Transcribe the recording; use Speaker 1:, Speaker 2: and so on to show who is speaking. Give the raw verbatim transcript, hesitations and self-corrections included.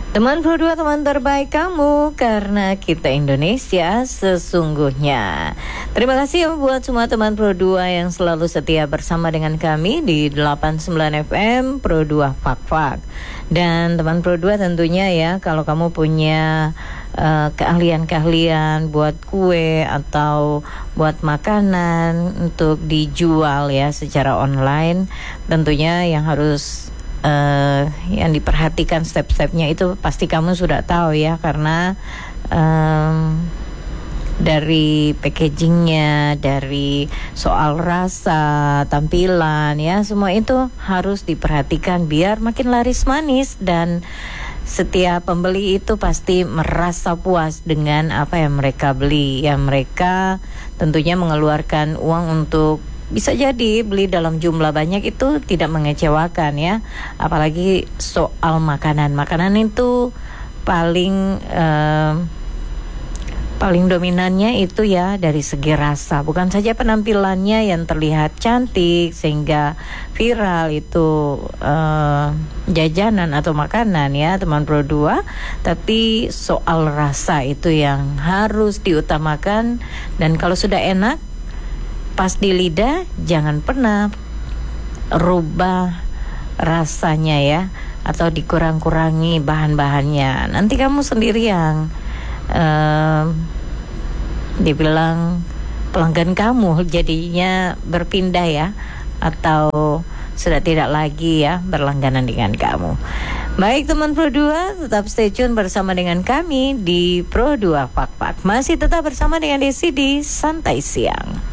Speaker 1: Teman Pro dua, teman terbaik kamu, karena kita Indonesia sesungguhnya. Terima kasih ya buat semua teman Pro dua yang selalu setia bersama dengan kami di delapan puluh sembilan F M Pro dua Fak Fak. Dan teman Pro dua tentunya ya, kalau kamu punya uh, keahlian-keahlian buat kue atau buat makanan untuk dijual ya secara online, tentunya yang harus Uh, yang diperhatikan step-stepnya itu pasti kamu sudah tahu ya, karena um, dari packagingnya, dari soal rasa, tampilan ya, semua itu harus diperhatikan biar makin laris manis dan setiap pembeli itu pasti merasa puas dengan apa yang mereka beli. Ya, mereka tentunya mengeluarkan uang untuk bisa jadi beli dalam jumlah banyak itu tidak mengecewakan ya. Apalagi soal makanan. Makanan itu paling eh, paling dominannya itu ya dari segi rasa. Bukan saja penampilannya yang terlihat cantik sehingga viral itu eh, jajanan atau makanan ya teman Pro dua, tapi soal rasa itu yang harus diutamakan. Dan kalau sudah enak pas di lidah, jangan pernah rubah rasanya ya, atau dikurang-kurangi bahan-bahannya. Nanti kamu sendiri yang uh, dibilang pelanggan kamu jadinya berpindah ya, atau sudah tidak lagi ya berlangganan dengan kamu. Baik teman Pro dua, tetap stay tune bersama dengan kami di Pro dua Fak Fak. Masih tetap bersama dengan Desi di Santai Siang.